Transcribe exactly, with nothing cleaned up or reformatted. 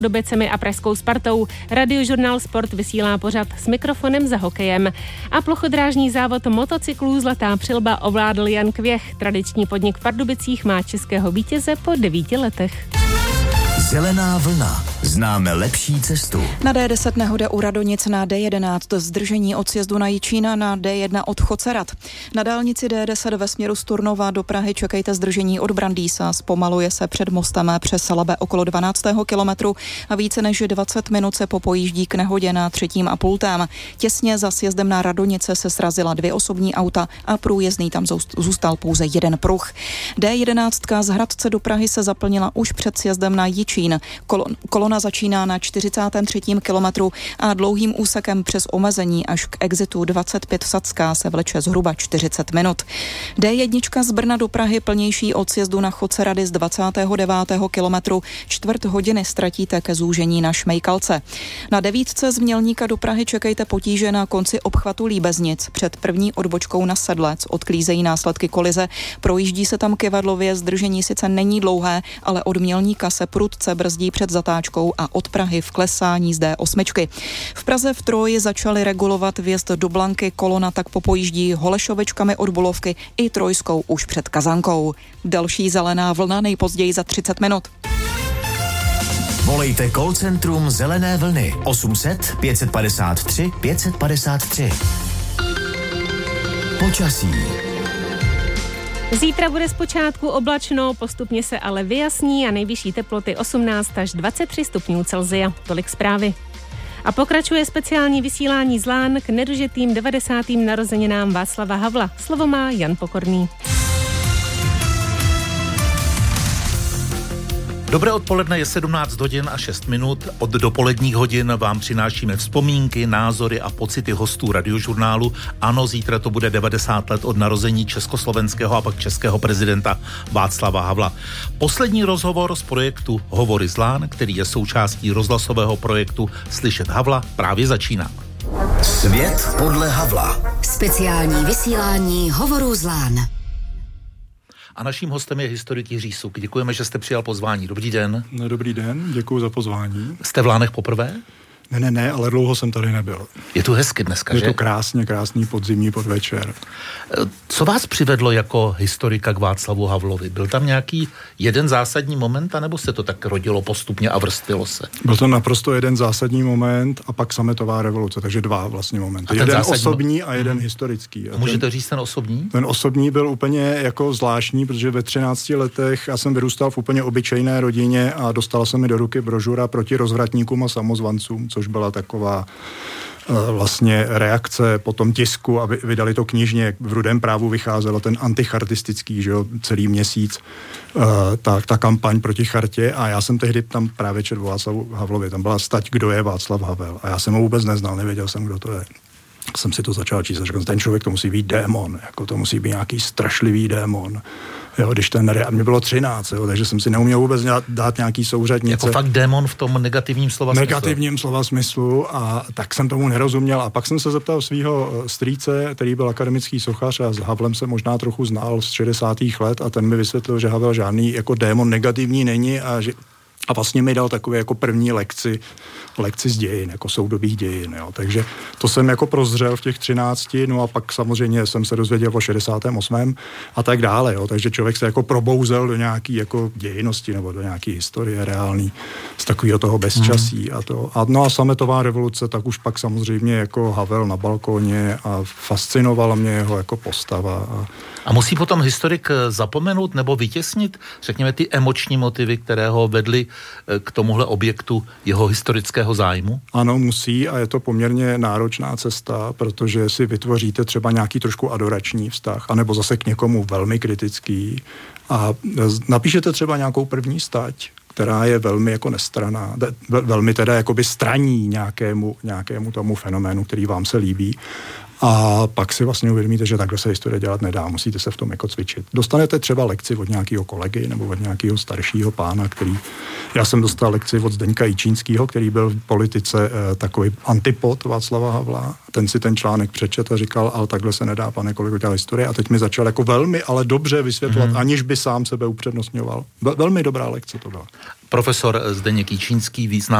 Pardubicemi a pražskou Spartou. Radiožurnál Sport vysílá pořad s mikrofonem za hokejem. A plochodrážní závod motocyklů Zlatá přilba ovládl Jan Kvěch. Tradiční podnik v Pardubicích má českého vítěze po devíti letech. Zelená vlna. Známe lepší cestu. Na D deset nehoda u Radonic, na D jedenáct zdržení od sjezdu na Jičín, na D jedna od Chocerat. Na dálnici D deset ve směru z Turnova do Prahy čekejte zdržení od Brandýsa. Zpomaluje se před mostem přes Labe okolo dvanáctého kilometru a více než dvacet minut se popojíždí k nehodě na třetím a pultém. Těsně za sjezdem na Radonice se srazila dvě osobní auta a průjezdný tam zůstal pouze jeden pruh. D jedenáct z Hradce do Prahy se zaplnila už před sjezdem na Jičín. Kolona začíná na čtyřicátém třetím kilometru a dlouhým úsekem přes omezení až k exitu dvacet pět Sacká se vleče zhruba čtyřicet minut. D jedna z Brna do Prahy plnější od sjezdu na Chocerady z dvacátého devátého kilometru čtvrt hodiny ztratíte ke zúžení na Šmejkalce. Na devítce z Mělníka do Prahy čekejte potíže na konci obchvatu Líbeznic. Před první odbočkou na Sedlec odklízejí následky kolize. Projíždí se tam Kivadlově, zdržení sice není dlouhé, ale od Mělníka se prudce brzdí před zatáčkou a od Prahy v klesání z D osm. V Praze v Troji začali regulovat vjezd do Blanky, kolona tak popojíždí Holešovičkami od Bulovky i Trojskou už před Kazankou. Další zelená vlna nejpozději za třicet minut. Volejte call centrum Zelené vlny osm set pět padesát tři pět padesát tři. Počasí. Zítra bude zpočátku oblačno, postupně se ale vyjasní a nejvyšší teploty osmnáct až dvacet tři stupňů Celsia. Tolik zprávy. A pokračuje speciální vysílání z Lán k nedožitým devadesátým narozeninám Václava Havla. Slovo má Jan Pokorný. Dobré odpoledne, je sedmnáct hodin a šest minut. Od dopoledních hodin vám přinášíme vzpomínky, názory a pocity hostů radiožurnálu. Ano, zítra to bude devadesát let od narození československého a pak českého prezidenta Václava Havla. Poslední rozhovor z projektu Hovory z Lán, který je součástí rozhlasového projektu Slyšet Havla, právě začíná. Svět podle Havla. Speciální vysílání Hovorů z Lán. A naším hostem je historik Jiří Suk. Děkujeme, že jste přijal pozvání. Dobrý den. No, dobrý den, děkuji za pozvání. Jste v Lánech poprvé? Ne, ne, ne, ale dlouho jsem tady nebyl. Je tu hezky dneska, je že? Je to krásně, krásný podzimní podvečer. Co vás přivedlo jako historika k Václavu Havlovi? Byl tam nějaký jeden zásadní moment, anebo se to tak rodilo postupně a vrstvilo se? Byl to naprosto jeden zásadní moment a pak sametová revoluce, takže dva vlastně momenty. Jeden zásadní... osobní a jeden hmm. historický. A můžete ten, říct ten osobní? Ten osobní byl úplně jako zvláštní, protože ve třinácti letech já jsem vyrůstal v úplně obyčejné rodině a dostala se mi do ruky brožura proti rozvratníkům a samozvancům, což byla taková vlastně reakce po tom tisku, aby vydali to knižně, v Rudém právu vycházelo ten antichartistický, že jo, celý měsíc, uh, ta, ta kampaň proti chartě a já jsem tehdy tam právě četl Václavu Havlovi, tam byla stať, kdo je Václav Havel a já jsem ho vůbec neznal, nevěděl jsem, kdo to je. Jsem si to začal číst a řekl, ten člověk to musí být démon, jako to musí být nějaký strašlivý démon. Jo, když ten, a mě bylo třináct, jo, takže jsem si neuměl vůbec dát nějaký souřadnice. Jako fakt démon v tom negativním slova smyslu. Negativním slova smyslu a tak jsem tomu nerozuměl a pak jsem se zeptal svého strýce, který byl akademický sochař a s Havlem se možná trochu znal z šedesátých let a ten mi vysvětlil, že Havel žádný jako démon negativní není a že a vlastně mi dal takové jako první lekci, lekci z dějin, jako soudobých dějin, jo. Takže to jsem jako prozřel v těch třinácti, no a pak samozřejmě jsem se dozvěděl o šedesátém osmém a tak dále, jo. Takže člověk se jako probouzel do nějaký jako dějinnosti nebo do nějaký historie reální z takového toho bezčasí hmm. a to. A no a sametová revoluce, tak už pak samozřejmě jako Havel na balkóně a fascinovala mě jeho jako postava. A, a musí potom historik zapomenout nebo vytěsnit, řekněme, ty emoční motivy, které ho vedly k tomuhle objektu jeho historického zájmu? Ano, musí a je to poměrně náročná cesta, protože si vytvoříte třeba nějaký trošku adorační vztah, anebo zase k někomu velmi kritický a napíšete třeba nějakou první stať, která je velmi jako nestranná, velmi teda jakoby straní nějakému, nějakému tomu fenoménu, který vám se líbí. A pak si vlastně uvědomíte, že takhle se historie dělat nedá, musíte se v tom jako cvičit. Dostanete třeba lekci od nějakého kolegy nebo od nějakého staršího pána, který... Já jsem dostal lekci od Zdeňka Jičínského, který byl v politice eh, takový antipod Václava Havla. Ten si ten článek přečet a říkal, ale takhle se nedá, pane kolego, dělat historie. A teď mi začal jako velmi, ale dobře vysvětlovat, mm. aniž by sám sebe upřednostňoval. Velmi dobrá lekce to byla. Profesor Zdeněk Jičínský, význam